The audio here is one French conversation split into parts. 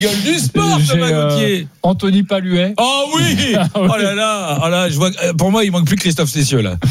Gueule du sport, Thomas Gauthier. Anthony Paluet. Oh oui. Oh là, je vois. Pour moi, il manque plus que Christophe Cessieux là.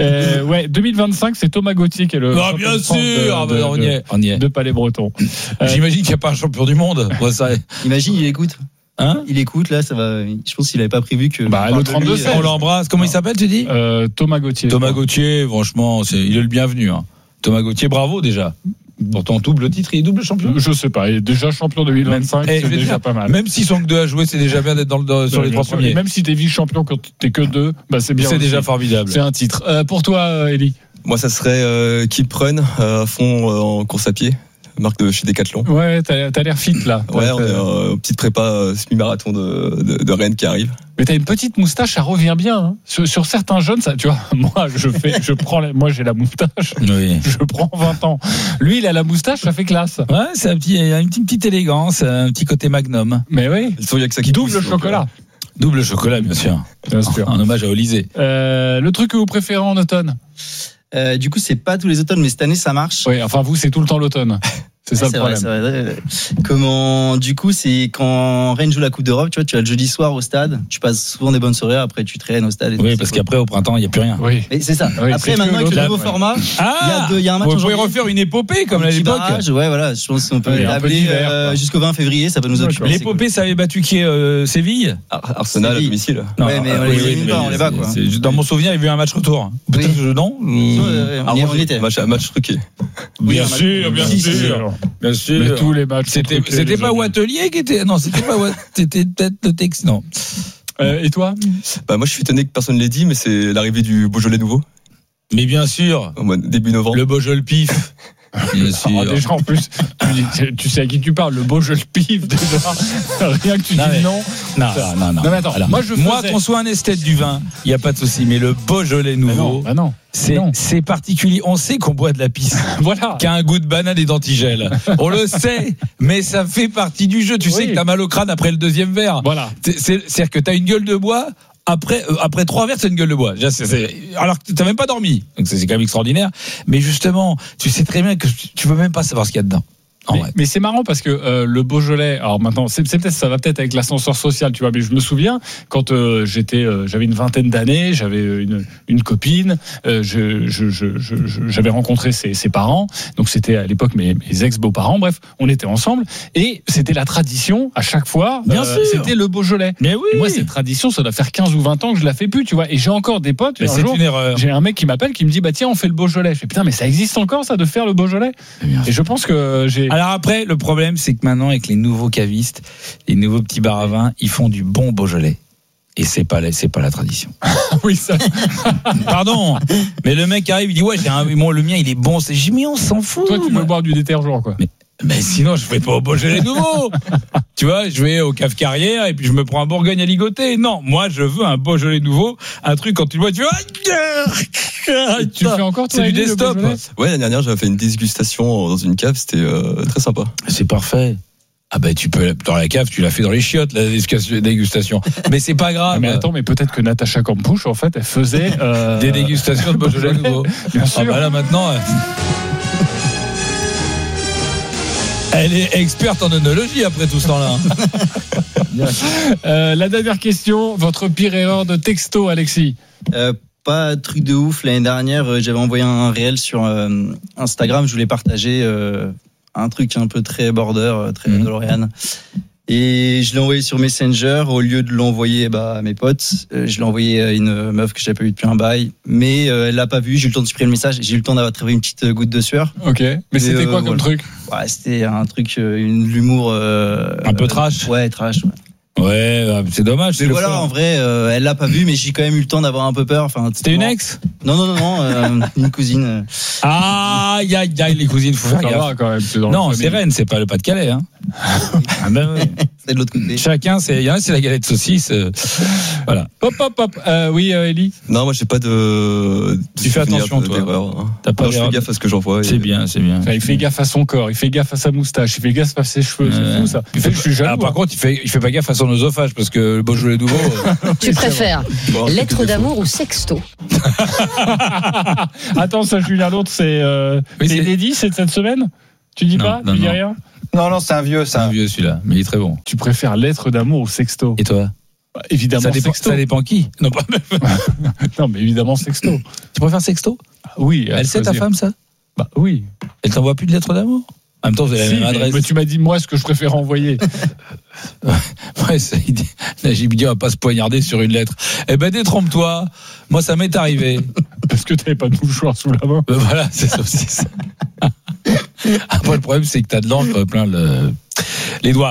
2025, c'est Thomas Gauthier qui est le. Ah bien sûr. On y est. De Palais-Breton. J'imagine qu'il n'y a pas un champion du monde. Ouais, ça. Imagine, il écoute. Hein? Il écoute là, ça va. Je pense qu'il n'avait pas prévu que. Le 32. On l'embrasse. Comment il s'appelle, tu dis? Thomas Gauthier. Thomas Gauthier, franchement, il est le bienvenu. Hein. Thomas Gauthier, bravo déjà. Pourtant, double titre et double champion. Je sais pas. Il est déjà champion 2025. C'est déjà pas mal. Même s'ils sont que 2 à jouer, c'est déjà bien d'être sur les 3 premiers. Même si t'es vice-champion quand t'es que 2, c'est bien. C'est déjà formidable. C'est un titre. Pour toi, Elie? Moi, ça serait Keep Run à fond en course à pied. Marque de chez Decathlon. Ouais, t'as l'air fit là. Ouais, on est en petite prépa semi-marathon de Rennes qui arrive. Mais t'as une petite moustache, ça revient bien. Hein. Sur certains jeunes, ça, tu vois, moi j'ai la moustache. Oui. Je prends 20 ans. Lui, il a la moustache, ça fait classe. Ouais, c'est une petite élégance, un petit côté magnum. Mais oui. Il y a que ça qui double chocolat. Double chocolat, bien sûr. En hommage à Olysée. Le truc que vous préférez en automne? Du coup, c'est pas tous les automnes, mais cette année, ça marche. Oui, enfin, vous, c'est tout le temps l'automne. C'est ça le problème. Vrai. Comment, du coup, c'est quand Rennes joue la Coupe d'Europe, tu vois, tu as le jeudi soir au stade, tu passes souvent des bonnes soirées, après tu traînes au stade. Oui, parce qu'après, au printemps, il n'y a plus rien. Oui. Mais c'est ça. Oui, après, maintenant, avec le nouveau format, il y a un match. Vous pouvez refaire une épopée, comme à l'époque. Ouais, voilà, je pense qu'on peut appeler jusqu'au 20 février, ça peut nous occuper. L'épopée, ça avait battu qui Séville? Arsenal à domicile. Ouais, mais on les bat, quoi. Dans mon souvenir, il y a eu un match retour. Peut-être non? On était. Match truqué. Bien sûr. Tous les matchs. C'était pas Wattelier qui était. Non, c'était pas c'était peut-être le texte. Non. Et toi? Moi, je suis étonné que personne ne l'ait dit, mais c'est l'arrivée du Beaujolais nouveau. Mais bien sûr. Début novembre. Le Beaujolais pif. Bien sûr. Déjà, en plus, tu sais à qui tu parles, le Beaujolais pif, déjà. Rien que tu dis non. Non, mais attends, alors, moi, qu'on soit un esthète du vin, il n'y a pas de souci, mais le Beaujolais nouveau. Non. C'est particulier. On sait qu'on boit de la pisse. Voilà. Qui a un goût de banane et d'antigel. On le sait, mais ça fait partie du jeu. Tu sais que t'as mal au crâne après le deuxième verre. Voilà. C'est-à-dire que t'as une gueule de bois. Après 3 verres, c'est une gueule de bois. Alors que t'as même pas dormi. Donc c'est quand même extraordinaire. Mais justement, tu sais très bien que tu veux même pas savoir ce qu'il y a dedans. Mais c'est marrant parce que le Beaujolais, alors maintenant, ça va peut-être avec l'ascenseur social, tu vois, mais je me souviens quand j'avais une vingtaine d'années, j'avais une copine, j'avais rencontré ses parents, donc c'était à l'époque mes ex-beaux-parents, bref, on était ensemble et c'était la tradition à chaque fois. Bien sûr. C'était le Beaujolais. Mais oui. Et moi, cette tradition, ça doit faire 15 ou 20 ans que je la fais plus, tu vois, et j'ai encore des potes. Mais c'est une erreur. J'ai un mec qui m'appelle, qui me dit, tiens, on fait le Beaujolais. Je fais, putain, mais ça existe encore, ça, de faire le Beaujolais? Et je pense que Alors après, le problème, c'est que maintenant, avec les nouveaux cavistes, les nouveaux petits bars à vin, ils font du bon Beaujolais. Et c'est pas la tradition. Oui, ça. Pardon. Mais le mec arrive, il dit, ouais, le mien, il est bon. J'ai mis, on s'en fout. Toi, tu veux boire du détergent, quoi. Mais sinon, je vais pas au Beaujolais nouveau. Tu vois, je vais au Cave Carrière et puis je me prends un Bourgogne à ligoter. Non, moi, je veux un Beaujolais nouveau. Un truc, quand tu le vois, tu vois. Tu fais encore, toi, c'est du desktop. Ouais, l'année dernière, j'avais fait une dégustation dans une cave. C'était très sympa. C'est parfait. Ah tu peux, dans la cave, tu l'as fait dans les chiottes, la dégustation. Mais c'est pas grave. Mais attends, mais peut-être que Natacha Campouche, en fait, elle faisait des dégustations de Beaujolais nouveau. Bien sûr. Là, maintenant... Elle est experte en œnologie après tout ce temps-là. La dernière question, votre pire erreur de texto, Alexis? Pas de truc de ouf. L'année dernière, j'avais envoyé un réel sur Instagram, je voulais partager un truc un peu très border, très DeLorean. Et je l'ai envoyé sur Messenger. Au lieu de l'envoyer à mes potes, je l'ai envoyé à une meuf que j'avais pas vue depuis un bail. Mais elle l'a pas vu. J'ai eu le temps de supprimer le message. J'ai eu le temps d'avoir trouvé une petite goutte de sueur. Ok. Mais c'était quoi comme truc? C'était un truc, l'humour. Un peu trash. Ouais, trash. Ouais, c'est dommage. Mais voilà, en vrai, elle l'a pas vu, mais j'ai quand même eu le temps d'avoir un peu peur. Enfin, c'était une ex? Non, une cousine. Aïe, les cousines, faut faire gaffe. Quand même, non, c'est Rennes, c'est pas le Pas-de-Calais, hein. Oui. C'est de l'autre côté. Chacun, il y en a, c'est la galette saucisse. Voilà. Hop. Oui, Elie. Non, moi, j'ai pas de. Tu fais attention, toi. T'as pas. Je fais gaffe à ce que j'envoie. C'est bien. Enfin, il fait gaffe à son corps, il fait gaffe à sa moustache, il fait gaffe à ses cheveux. C'est fou, ça. Je suis jaloux. Par contre, il fait pas gaffe à son oesophage parce que le Beaujolais nouveau. Tu préfères lettre d'amour ou sexto? Attends, ça, Julien, l'autre, c'est inédit, c'est de cette semaine? Tu dis pas? Tu dis rien? Non, c'est un vieux, C'est un vieux celui-là, mais il est très bon. Tu préfères lettre d'amour ou sexto? Et toi? Évidemment sexto. Ça dépend qui? Non, Non, mais évidemment sexto. Tu préfères sexto? Oui. Elle sait ta femme ça? Bah oui. Elle t'envoie plus de lettres d'amour? En même temps, vous avez la même adresse. Mais tu m'as dit moi ce que je préfère envoyer. Ouais, j'ai dit on va pas se poignarder sur une lettre. Eh ben détrompe-toi. Moi ça m'est arrivé. Parce que t'avais pas de mouchoir sous la main. Voilà, c'est ça aussi ça. Après le problème c'est que t'as de l'encre plein les doigts.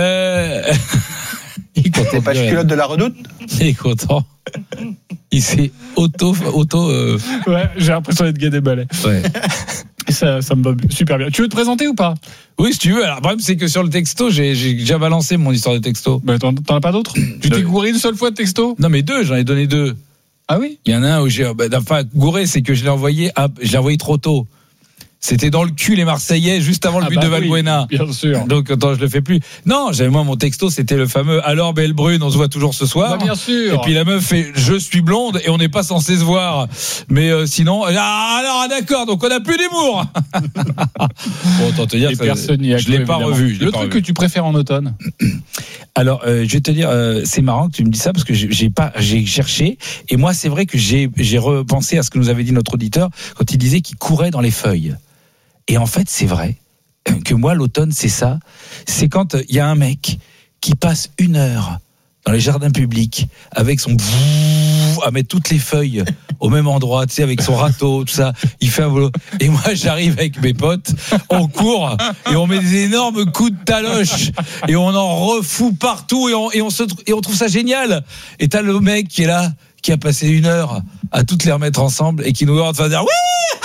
Il est content. C'est pas culotte de la Redoute? Il est content. Il s'est auto. Ouais, j'ai l'impression d'être Gad Elmaleh. Ouais. Ça me va super bien. Tu veux te présenter ou pas? Oui, si tu veux. Alors, le problème, c'est que sur le texto, j'ai déjà balancé mon histoire de texto. Bah, t'en as pas d'autres? Tu t'es gouré une seule fois de texto? Non, mais deux, j'en ai donné deux. Ah oui? Il y en a un où gouré, c'est que je l'ai envoyé trop tôt. C'était dans le cul les Marseillais juste avant le but de Valbuena. Oui, bien sûr. Donc attends, je le fais plus. Non, moi mon texto c'était le fameux alors belle brune, on se voit toujours ce soir. Bah, bien sûr. Et puis la meuf fait je suis blonde et on n'est pas censé se voir. Mais sinon alors d'accord, donc on n'a plus d'humour. Bon, autant te dire que personne n'y a je l'ai pas revu. Le truc que tu préfères en automne? Alors, je vais te dire, c'est marrant que tu me dis ça parce que j'ai cherché et moi c'est vrai que j'ai repensé à ce que nous avait dit notre auditeur quand il disait qu'il courait dans les feuilles. Et en fait, c'est vrai que moi, l'automne, c'est ça. C'est quand il y a un mec qui passe 1 heure dans les jardins publics avec son à mettre toutes les feuilles au même endroit, tu sais, avec son râteau, tout ça. Il fait un boulot. Et moi, j'arrive avec mes potes, on court et on met des énormes coups de taloche et on en refout partout et on trouve ça génial. Et t'as le mec qui est là, qui a passé 1 heure à toutes les remettre ensemble et qui nous regarde faire dire oui.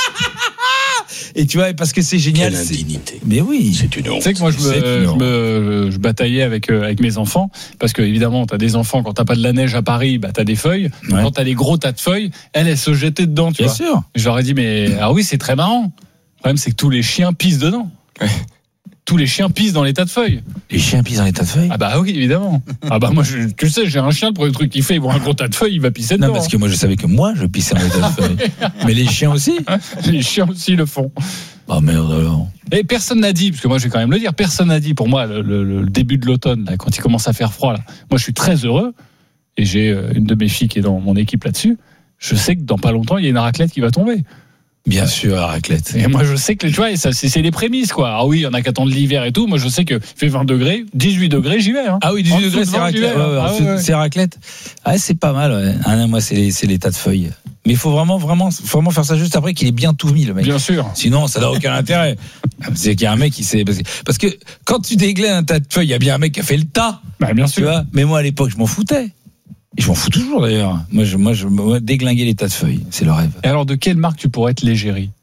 Et tu vois, parce que c'est génial. Quelle indignité. Mais oui. C'est une honte. Tu sais que moi, je bataillais avec mes enfants, parce que évidemment, t'as des enfants, quand t'as pas de la neige à Paris, bah t'as des feuilles. Ouais. Quand t'as des gros tas de feuilles, elles se jetaient dedans, tu vois. Bien sûr. Je leur ai dit, mais alors oui, c'est très marrant. Le problème, c'est que tous les chiens pissent dedans. Ouais. Tous les chiens pissent dans les tas de feuilles. Les chiens pissent dans les tas de feuilles. Ah bah oui, évidemment. Ah bah moi, tu sais, j'ai un chien, le premier truc qu'il fait, il voit un gros tas de feuilles, il va pisser dedans. Non, parce que moi, je savais que moi, je pissais dans les tas de feuilles. Mais les chiens aussi. Les chiens aussi le font. Oh merde alors. Et personne n'a dit, parce que moi je vais quand même le dire, personne n'a dit pour moi le début de l'automne, là, quand il commence à faire froid, là. Moi je suis très heureux, et j'ai une de mes filles qui est dans mon équipe là-dessus. Je sais que dans pas longtemps, il y a une raclette qui va tomber. Bien sûr, la raclette. Et moi je sais que tu vois, c'est les prémices quoi. Ah oui, on a qu'à attendre l'hiver et tout. Moi je sais que fait 20 degrés, 18 degrés, j'y vais. Hein. Ah oui, 18 degrés, c'est raclette. Ouais. C'est raclette. Ah, c'est pas mal, ouais. Ah non, moi, c'est les tas de feuilles. Mais il faut vraiment faire ça juste après qu'il ait bien tout mis, le mec. Bien sûr. Sinon, ça n'a aucun intérêt. C'est qu'il y a un mec qui sait. Parce que quand tu déglaises un tas de feuilles, il y a bien un mec qui a fait le tas. Bah, bien Tu sûr. vois. Mais moi, à l'époque, je m'en foutais. Et je m'en fous toujours, d'ailleurs. Moi, déglinguer les tas de feuilles, c'est le rêve. Et alors, de quelle marque tu pourrais être l'égérie?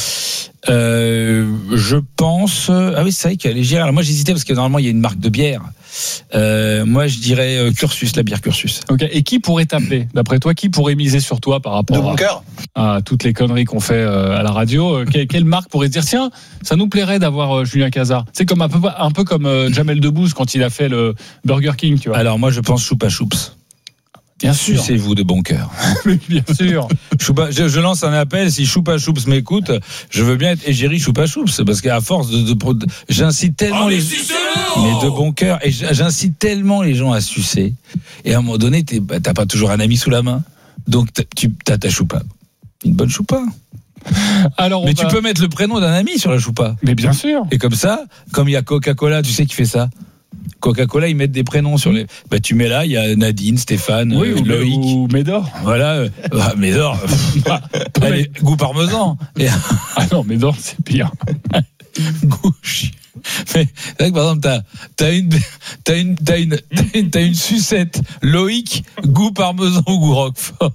Je pense. Ah oui, c'est vrai qu'il y a l'égérie. Alors moi, j'hésitais parce que normalement, il y a une marque de bière. Moi, je dirais Cursus, la bière Cursus. Ok. Et qui pourrait t'appeler? D'après toi, qui pourrait miser sur toi par De rapport Bunker. à toutes les conneries qu'on fait à la radio? Quelle marque pourrait se dire tiens, ça nous plairait d'avoir Julien Cazard? C'est comme un peu comme Jamel Debbouze quand il a fait le Burger King, tu vois. Alors moi, je pense Choupa Choups. Bien sûr. Sucez-vous de bon cœur. Bien sûr. Choupa, je lance un appel. Si Choupa Choups m'écoute, je veux bien être égérie Choupa Choups parce qu'à force j'incite tellement mais de bon cœur et j'incite tellement les gens à sucer. Et à un moment donné, t'as pas toujours un ami sous la main, donc t'as ta choupa, une bonne choupa. Alors, mais tu peux mettre le prénom d'un ami sur la choupa. Mais bien sûr. Et comme ça, comme il y a Coca-Cola, tu sais qui fait ça. Coca-Cola, ils mettent des prénoms sur les. Bah, tu mets là, il y a Nadine, Stéphane, Loïc. Ou Médor. Voilà, Médor. Allez, goût parmesan. Ah non, Médor, c'est pire. Goût chien. Mais c'est vrai que par exemple, t'as une sucette Loïc, goût parmesan ou goût Roquefort.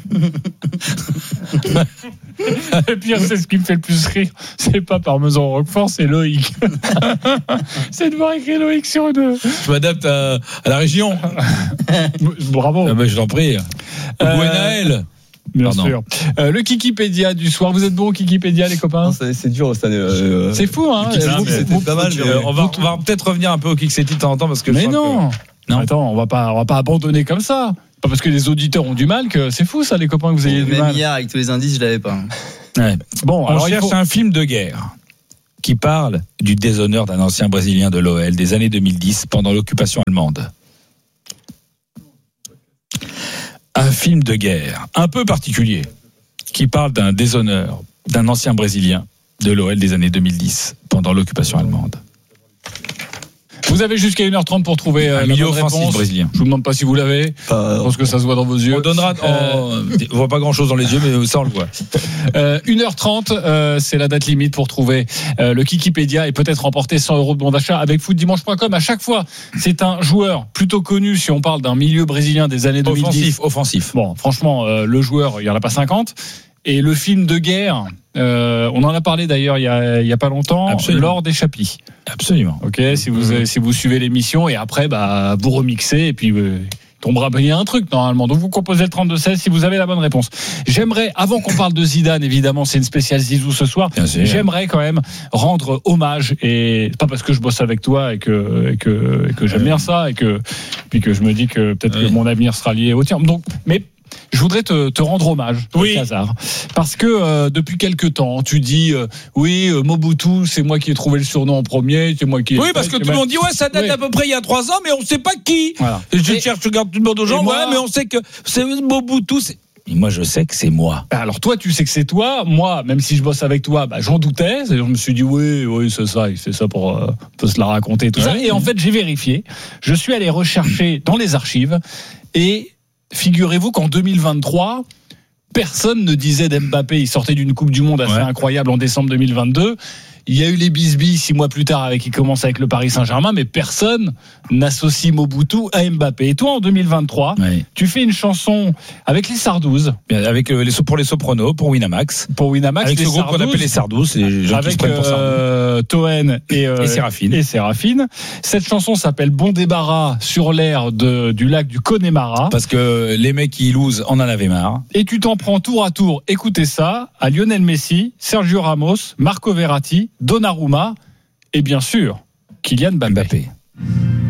Le pire, c'est ce qui me fait le plus rire. C'est pas parmesan Roquefort, c'est Loïc. C'est de voir écrire Loïc sur une. Je m'adapte à la région. Bravo. Ah bah, je t'en prie. Gwenaël. Bien sûr. Le Kikipédia du soir. Vous êtes bon au Kikipédia, les copains? C'est dur cette année. C'est fou, hein. C'était pas mal. On va peut-être revenir un peu au Kiksetti de temps en temps parce que. Mais non. Non. Attends, on va pas abandonner comme ça. Pas parce que les auditeurs ont du mal que c'est fou ça, les copains, que vous ayez du Même mal. hier, avec tous les indices, je l'avais pas. Ouais. Bon, On alors cherche un film de guerre qui parle du déshonneur d'un ancien Brésilien de l'OL des années 2010 pendant l'occupation allemande. Un film de guerre un peu particulier qui parle d'un déshonneur d'un ancien Brésilien de l'OL des années 2010 pendant l'occupation allemande. Vous avez jusqu'à 1h30 pour trouver Un la milieu bonne offensif réponse. brésilien. Je vous demande pas si vous l'avez. Je pense que ça se voit dans vos yeux. On donnera. On voit pas grand chose dans les yeux, mais ça on le voit. 1h30, c'est la date limite pour trouver le Kikipédia et peut-être remporter 100 € de bon d'achat avec footdimanche.com. À chaque fois, c'est un joueur plutôt connu si on parle d'un milieu brésilien des années 2010. Offensif. Bon, franchement, le joueur, il y en a pas 50. Et le film de guerre, on en a parlé d'ailleurs il y a pas longtemps, Absolument. lors des Chapis. Absolument. Ok, si vous suivez l'émission et après vous remixez et puis tombera bien un truc normalement. Donc vous composez le 32-16 si vous avez la bonne réponse. J'aimerais, avant qu'on parle de Zidane, évidemment c'est une spéciale Zizou ce soir, j'aimerais quand même rendre hommage, et pas parce que je bosse avec toi et que j'aime bien ça et puis que je me dis que peut-être que mon avenir sera lié au tien. Donc, mais je voudrais te rendre hommage, Khazar, parce que depuis quelque temps, tu dis Mobutu, c'est moi qui ai trouvé le surnom en premier, c'est moi qui. Oui, parce que tout le monde dit ça date à peu près il y a 3 ans, mais on ne sait pas qui. Voilà. Je regarde tout le monde aux gens, mais on sait que c'est Mobutu. Et moi, je sais que c'est moi. Alors toi, tu sais que c'est toi. Moi, même si je bosse avec toi, j'en doutais. Je me suis dit oui, c'est ça. Il fait ça pour se la raconter tout ça. Et en fait, j'ai vérifié. Je suis allé rechercher dans les archives et figurez-vous qu'en 2023, personne ne disait d'Mbappé. Il sortait d'une Coupe du Monde assez incroyable en décembre 2022. Il y a eu les bisbilles 6 mois plus tard qui commencent avec le Paris Saint-Germain, mais personne n'associe Mobutu à Mbappé. Et toi, en 2023, tu fais une chanson avec les Sardous. Avec pour les Sopranos, pour Winamax. Avec ce groupe qu'on appelle les Sardous, c'est les gens qui se prennent pour Sardous. Toen et Séraphine. Cette chanson s'appelle Bon débarras sur l'air du lac du Connemara. Parce que les mecs qui losent, on en avait marre. Et tu t'en prends tour à tour, écoutez ça, à Lionel Messi, Sergio Ramos, Marco Verratti, Donnarumma et bien sûr Kylian Mbappé.